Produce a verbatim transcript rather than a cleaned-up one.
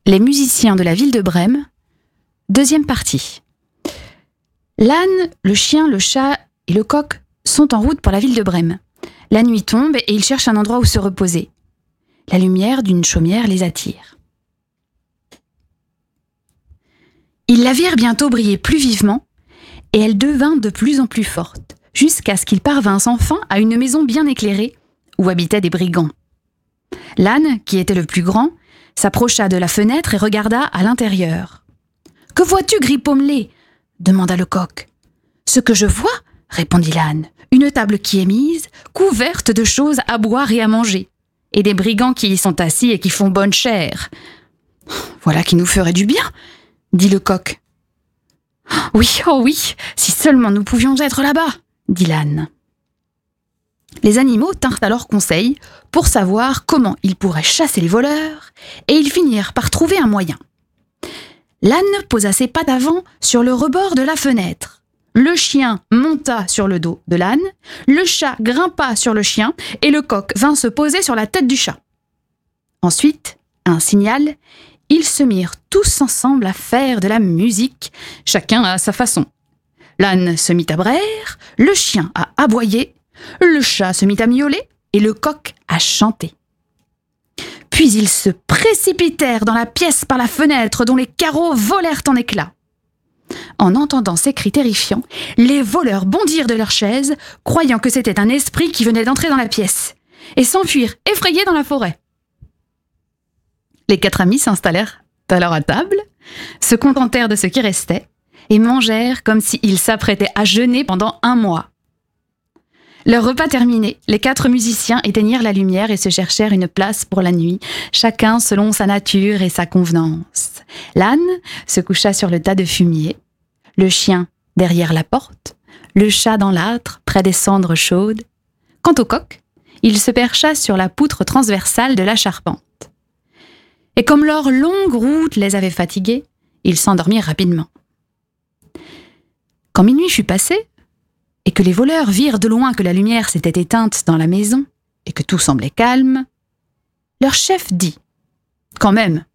Les musiciens de la ville de Brême, deuxième partie. L'âne, le chien, le chat et le coq sont en route pour la ville de Brême. La nuit tombe et ils cherchent un endroit où se reposer. La lumière d'une chaumière les attire. Ils la virent bientôt briller plus vivement et elle devint de plus en plus forte, jusqu'à ce qu'ils parvinssent enfin à une maison bien éclairée où habitaient des brigands. L'âne, qui était le plus grand, s'approcha de la fenêtre et regarda à l'intérieur. « Que vois-tu, gris pommelé ?» demanda le coq. « Ce que je vois, » répondit l'âne, « une table qui est mise, couverte de choses à boire et à manger, et des brigands qui y sont assis et qui font bonne chère. »« Voilà qui nous ferait du bien, » dit le coq. « Oui, oh oui, si seulement nous pouvions être là-bas, » dit l'âne. Les animaux tinrent alors conseil pour savoir comment ils pourraient chasser les voleurs, et ils finirent par trouver un moyen. L'âne posa ses pattes avant sur le rebord de la fenêtre. Le chien monta sur le dos de l'âne, le chat grimpa sur le chien, et le coq vint se poser sur la tête du chat. Ensuite, à un signal, ils se mirent tous ensemble à faire de la musique, chacun à sa façon. L'âne se mit à braire, le chien à aboyer, le chat se mit à miauler et le coq à chanter. Puis ils se précipitèrent dans la pièce par la fenêtre dont les carreaux volèrent en éclats. En entendant ces cris terrifiants, les voleurs bondirent de leurs chaises, croyant que c'était un esprit qui venait d'entrer dans la pièce, et s'enfuirent effrayés dans la forêt. Les quatre amis s'installèrent alors à table, se contentèrent de ce qui restait, et mangèrent comme s'ils s'apprêtaient à jeûner pendant un mois. Leur repas terminé, les quatre musiciens éteignirent la lumière et se cherchèrent une place pour la nuit, chacun selon sa nature et sa convenance. L'âne se coucha sur le tas de fumier, le chien derrière la porte, le chat dans l'âtre près des cendres chaudes. Quant au coq, il se percha sur la poutre transversale de la charpente. Et comme leur longue route les avait fatigués, ils s'endormirent rapidement. Quand minuit fut passé, et que les voleurs virent de loin que la lumière s'était éteinte dans la maison, et que tout semblait calme, leur chef dit « Quand même,